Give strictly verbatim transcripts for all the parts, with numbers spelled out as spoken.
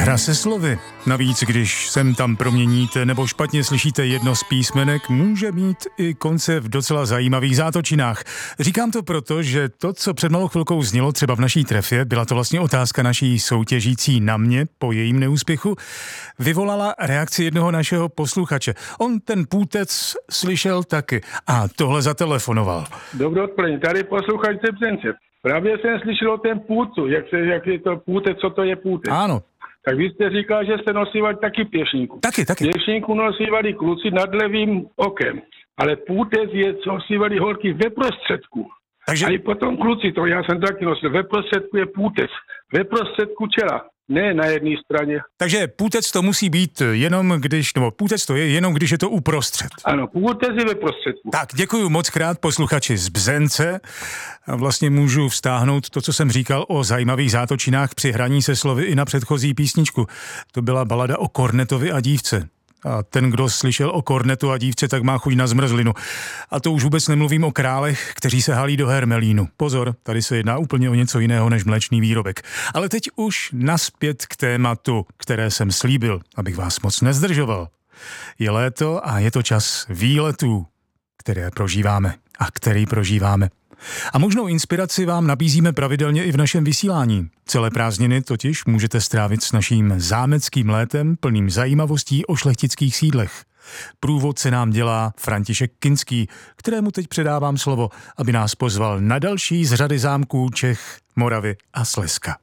Hra se slovy. Navíc, když sem tam proměníte nebo špatně slyšíte jedno z písmenek, může mít i konce v docela zajímavých zátočinách. Říkám to proto, že to, co před malou chvilkou znělo třeba v naší trefě, byla to vlastně otázka naší soutěžící na mě po jejím neúspěchu, vyvolala reakci jednoho našeho posluchače. On ten půtec slyšel taky a tohle zatelefonoval. Dobré odpoledne, tady posluchač ze Bzence. Právě jsem slyšel o ten půtu, jak, se, jak je to půtec, co to je půtec. Ano. Tak vy jste říkal, že jste nosívali taky pěšníku. Taky, taky. Pěšníku nosívali kluci nad levým okem, ale půtec je, co nosívali holky ve prostředku. Takže... A i potom kluci, to já jsem taky nosil, ve prostředku je půtec, ve prostředku čela. Ne na jedné straně. Takže půtec to musí být jenom když, nebo půtec to je jenom když je to uprostřed. Ano, půtec je ve prostředku. Tak, děkuju moc krát posluchači z Bzence. A vlastně můžu vztáhnout to, co jsem říkal o zajímavých zátočinách při hraní se slovy i na předchozí písničku. To byla balada o kornetovi a dívce. A ten, kdo slyšel o kornetu a dívce, tak má chuť na zmrzlinu. A to už vůbec nemluvím o králech, kteří se halí do hermelínu. Pozor, tady se jedná úplně o něco jiného než mléčný výrobek. Ale teď už naspět k tématu, které jsem slíbil, abych vás moc nezdržoval. Je léto a je to čas výletů, které prožíváme a který prožíváme. A možnou inspiraci vám nabízíme pravidelně i v našem vysílání. Celé prázdniny totiž můžete strávit s naším zámeckým létem plným zajímavostí o šlechtických sídlech. Průvodce nám dělá František Kinský, kterému teď předávám slovo, aby nás pozval na další z řady zámků Čech, Moravy a Slezska.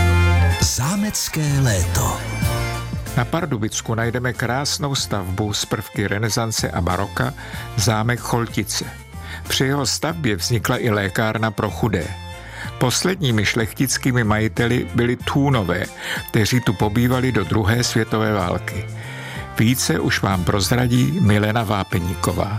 Zámecké léto. Na Pardubicku najdeme krásnou stavbu z prvky renesance a baroka, zámek Choltice. Při jeho stavbě vznikla i lékárna pro chudé. Posledními šlechtickými majiteli byli Thúnové, kteří tu pobývali do druhé světové války. Více už vám prozradí Milena Vápeníková.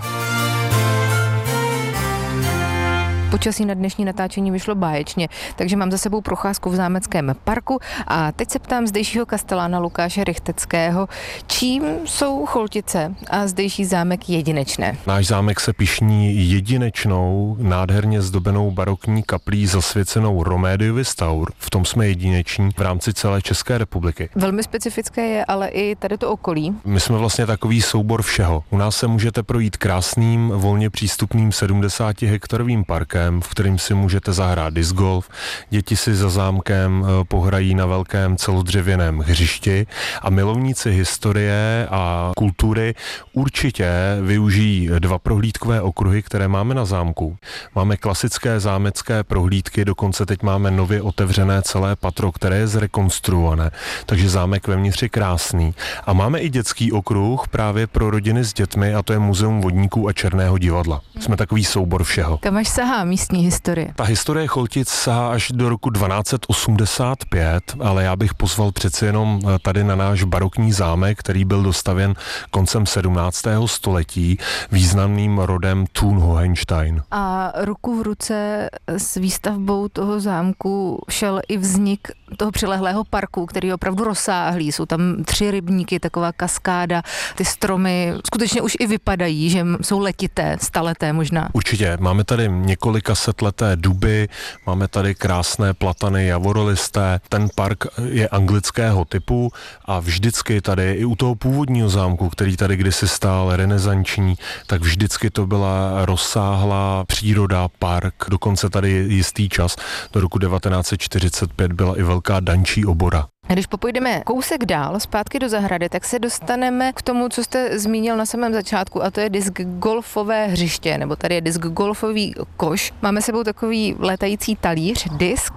Počasí na dnešní natáčení vyšlo báječně, takže mám za sebou procházku v zámeckém parku a teď se ptám zdejšího kastelána Lukáše Rychteckého, čím jsou Choltice a zdejší zámek jedinečné. Náš zámek se pyšní jedinečnou, nádherně zdobenou barokní kaplí zasvěcenou Romédiovi Staur. V tom jsme jedineční v rámci celé České republiky. Velmi specifické je ale i tady to okolí. My jsme vlastně takový soubor všeho. U nás se můžete projít krásným, volně přístupným sedmdesátihektarovým parkem, v kterým si můžete zahrát disc golf. Děti si za zámkem pohrají na velkém celodřevěném hřišti a milovníci historie a kultury určitě využijí dva prohlídkové okruhy, které máme na zámku. Máme klasické zámecké prohlídky, dokonce teď máme nově otevřené celé patro, které je zrekonstruované, takže zámek vevnitř je krásný. A máme i dětský okruh právě pro rodiny s dětmi a to je Muzeum vodníků a Černého divadla. Jsme takový soubor všeho. Kam až sahá místní historie? Ta historie Choltic sahá až do roku dvanáct osmdesát pět, ale já bych pozval přeci jenom tady na náš barokní zámek, který byl dostavěn koncem sedmnáctého století významným rodem Thun-Hohenstein. A ruku v ruce s výstavbou toho zámku šel i vznik toho přilehlého parku, který je opravdu rozsáhlý. Jsou tam tři rybníky, taková kaskáda, ty stromy skutečně už i vypadají, že jsou letité, staleté možná. Určitě, máme tady několika setleté duby, máme tady krásné platany javorolisté. Ten park je anglického typu a vždycky tady i u toho původního zámku, který tady kdysi stál renesanční, tak vždycky to byla rozsáhlá příroda, park, dokonce tady jistý čas, do roku devatenáct set čtyřicet pět byla i velká dančí obora. Když popojdeme kousek dál, zpátky do zahrady, tak se dostaneme k tomu, co jste zmínil na samém začátku, a to je disc golfové hřiště, nebo tady je disc golfový koš. Máme sebou takový létající talíř, disk.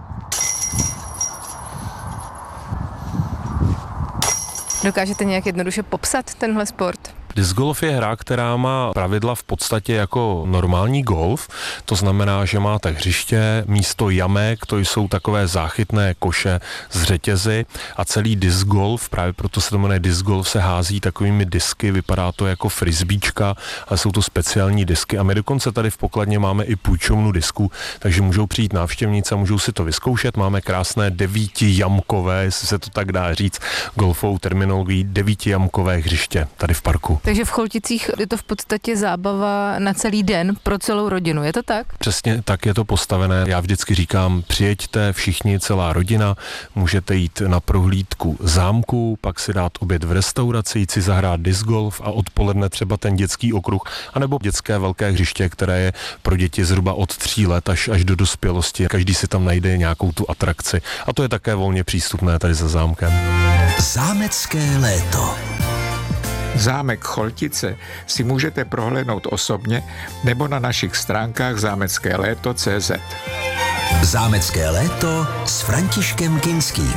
Dokážete nějak jednoduše popsat tenhle sport? Disc golf je hra, která má pravidla v podstatě jako normální golf, to znamená, že máte hřiště, místo jamek, to jsou takové záchytné koše z řetězy a celý disc golf, právě proto se to jmenuje disc golf, se hází takovými disky, vypadá to jako frisbíčka, ale jsou to speciální disky a my dokonce tady v pokladně máme i půjčovnu disků, takže můžou přijít návštěvníci a můžou si to vyzkoušet. Máme krásné devítijamkové, jestli se to tak dá říct, golfovou terminologií, devítijamkové hřiště tady v parku. Takže v Cholticích je to v podstatě zábava na celý den pro celou rodinu, je to tak? Přesně tak je to postavené. Já vždycky říkám, přijeďte všichni, celá rodina, můžete jít na prohlídku zámku, pak si dát oběd v restauraci, jít si zahrát disc golf a odpoledne třeba ten dětský okruh, anebo dětské velké hřiště, které je pro děti zhruba od tří let až, až do dospělosti. Každý si tam najde nějakou tu atrakci a to je také volně přístupné tady za zámkem. Zámecké léto. Zámek Choltice si můžete prohlédnout osobně nebo na našich stránkách zámecké léto tečka cé zet. Zámecké léto s Františkem Kinským.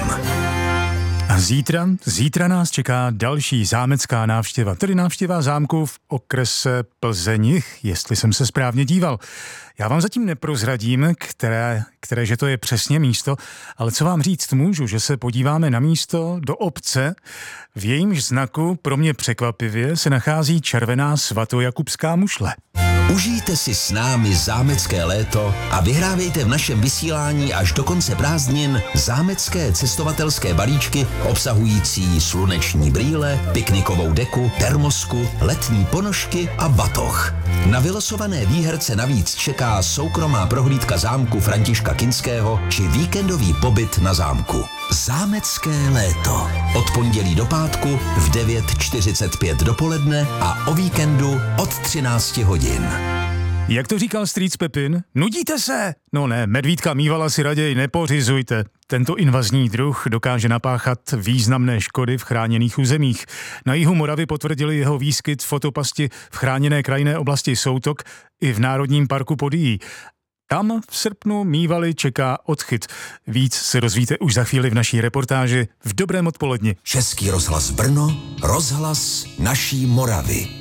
A zítra, zítra nás čeká další zámecká návštěva, tedy návštěva zámku v okrese Plzeňjih, jestli jsem se správně díval. Já vám zatím neprozradím, které, které že to je přesně místo, ale co vám říct můžu, že se podíváme na místo do obce, v jejímž znaku pro mě překvapivě se nachází červená svatojakubská mušle. Užijte si s námi zámecké léto a vyhrávejte v našem vysílání až do konce prázdnin zámecké cestovatelské balíčky obsahující sluneční brýle, piknikovou deku, termosku, letní ponožky a batoh. Na vylosované výherce navíc čeká soukromá prohlídka zámku Františka Kinského či víkendový pobyt na zámku. Zámecké léto. Od pondělí do pátku v devět čtyřicet pět dopoledne a o víkendu od třináct hodin. Jak to říkal strýc Pepin? Nudíte se? No ne, medvídka mývala si raději nepořizujte. Tento invazní druh dokáže napáchat významné škody v chráněných územích. Na jihu Moravy potvrdili jeho výskyt fotopasti v chráněné krajinné oblasti Soutok i v Národním parku Podyjí. Tam v srpnu mívali čeká odchyt. Víc se dozvíte už za chvíli v naší reportáži v Dobrém odpoledni. Český rozhlas Brno, rozhlas naší Moravy.